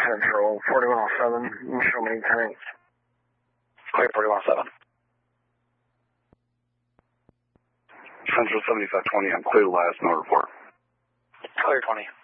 Central, 4107, show me 10-8. Clear 4107. Central 7520, I'm clear last, no report. Clear 20.